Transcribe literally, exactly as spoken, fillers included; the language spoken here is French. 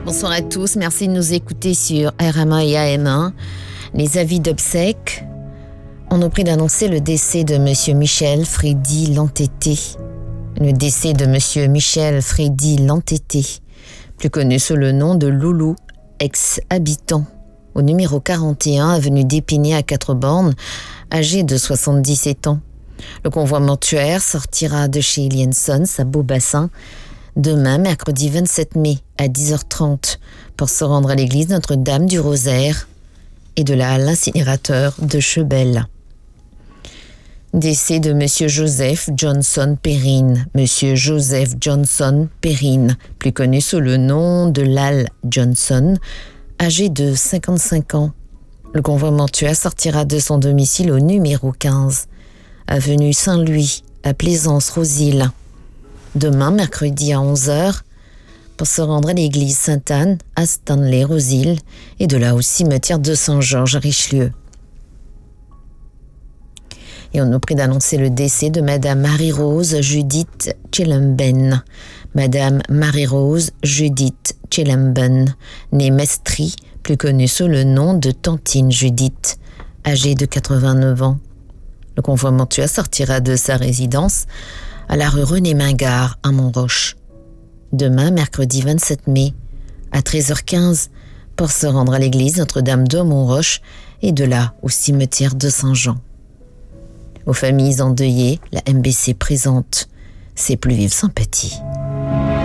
Bonsoir à tous, merci de nous écouter sur R M un et A M un. Les avis d'obsèques. On nous prie d'annoncer le décès de Monsieur Michel Freddy Lantété. Le décès de Monsieur Michel Freddy Lantété, plus connu sous le nom de Loulou, ex-habitant au numéro quarante et un avenue d'Épinay à Quatre-Bornes, âgé de soixante-dix-sept ans. Le convoi mortuaire sortira de chez Lienson à Beaubassin demain, mercredi vingt-sept mai, à dix heures trente, pour se rendre à l'église Notre-Dame du Rosaire et de là à l'incinérateur de Chebel. Décès de Monsieur Joseph Johnson Perrine. Monsieur Joseph Johnson Perrine, plus connu sous le nom de Lal Johnson, âgé de cinquante-cinq ans. Le convoi mortuaire sortira de son domicile au numéro quinze, avenue Saint-Louis, à Plaisance-Rosil. Demain, mercredi à onze heures, pour se rendre à l'église Sainte-Anne à Stanley-Rosil et de là au cimetière de Saint-Georges à Richelieu. Et on nous prie d'annoncer le décès de Madame Marie-Rose Judith Tchelemben. Madame Marie-Rose Judith Tchelemben, née Mestri, plus connue sous le nom de Tantine Judith, âgée de quatre-vingt-neuf ans. Le convoi mortuaire sortira de sa résidence à la rue René Mingard à Montroche. Demain, mercredi vingt-sept mai, à treize heures quinze, pour se rendre à l'église Notre-Dame de Montroche et de là au cimetière de Saint-Jean. Aux familles endeuillées, la M B C présente ses plus vives sympathies.